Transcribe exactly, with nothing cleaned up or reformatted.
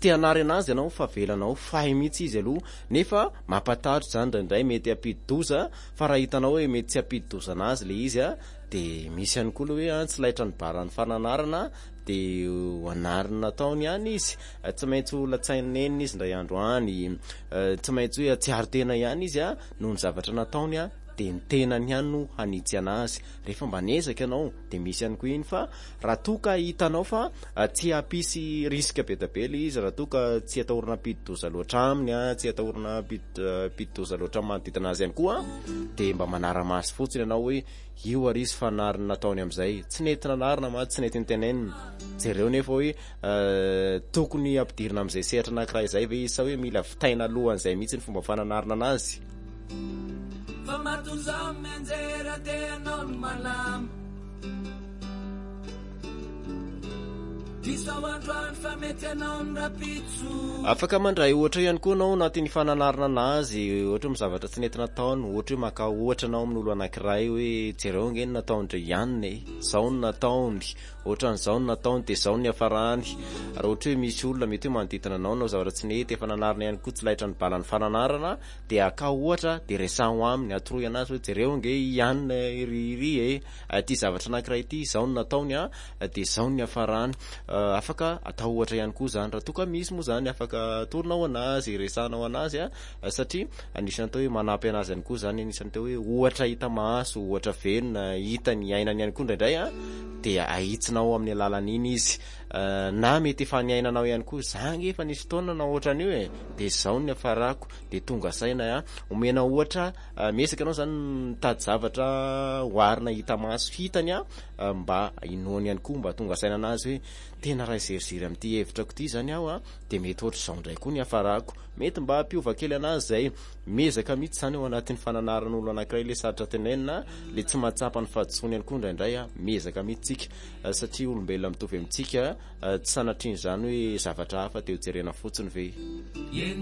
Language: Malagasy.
te hanary anazy ianao fa velanao fahy mihitsy izy aloha nefa mampatatro zany ndraindray mety ampidi-doza fa raha hitanao hoe mety tsy ampidi-doza anazy le izy a de misy ihany koa hoe a tsy laitra ny barany fananarana de anarina taony ihany izy tsy maintsy ho latsainenina izy ndray andro any tsy maintsy hoe tsiary tena ihany izy a noho ny zavatra nataony a de ny tenany ihany no hanitsy anazy rehefa mba nezaka ianao de misy ihany koa iny fa raha toka hitanao fa tsy hampisy risque be da be le izy raha toka tsy atahorana ampidi-doza loatra aminy a tsy atahorana ampidi-doza loatra manodidina azy ihany koa de mba manara-masy fotsiny ianao hoe io ary izy fanarina nataony am'izay tsy nety nanarina ma tsy nety nitenenina jereo nefa hoe tokony ampidirina am'izay sehatra anankiray izay ve izy sa hoe mila vitaina alohan'izay mihitsy ny fomba fananarina anazy fa matonzaho mianjera tenao no malama disao androany fa mety anao ny rapitso afaka mandray ohatra ihany koa anao anatin'ny fananarana anazy ohatra hoe zavatra tsy nety nataony ohatra hoe maka ohatra anao amin'olo anankiray hoe jereo ngeny nataondre ihany e zao no nataony ohatran'izao no nataony de zao ny hafarany raha ohatra hoe misy olona mety hoe manodidina anao nao zavatra tsy nety efa nanarina ihany koa tsy laitra ny balany fananarana de aka ohatra de resaho aminy atoroy anazy hoe jereo nge ihany iriry e ty zavatra anankiray ty zao no nataony a de zao ny hafarany afaka atao ohatra ihany koa zany raha toka misy moa zany afaka atoronao anazy resanao anazy a satria anisany tao hoe manampy anazy ihany koa zany anisany tao hoe ohatra hita maso ohatra venona hita ny ainany ihany koa indraindray a de ahitsinao amin'ny alalan'iny izy na mety efa ny ainanao ihany koa zangy efa nisy taona na ohatran'io e de zao ny afarako de tonga saina a omena ohatra mesaka anao zany mitady zavatra hoarina hita maso hitany a mba inoany ihany koa mba tonga saina anazy hoe tena raha izerizery amin'ity hevitrako ty zany aho a de mety ohatra zao ndray koa ny afarako mety mba hampiova kely anazy zay mezaka mihitsy zany ao anatin'ny fananaran'olo anankiray le saratra tenenina le tsy mahatsapa ny fahadisoany ihany koa indraindray a mezaka mihitsy tsika satria olombelona mitovy amintsika tsy sanatriny zany hoe zavatra hafa te ho jerena fotsiny ve